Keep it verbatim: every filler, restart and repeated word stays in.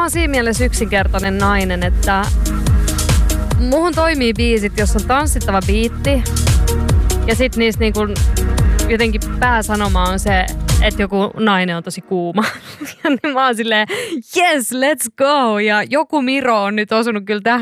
oon siinä mielessä yksinkertainen nainen, että muhun toimii biisit, jos on tanssittava biitti. Ja sit niissä niinku jotenkin pääsanoma on se, että joku nainen on tosi kuuma. Ja niin mä oon silleen, yes, let's go. Ja joku Miro on nyt osunut kyllä tähän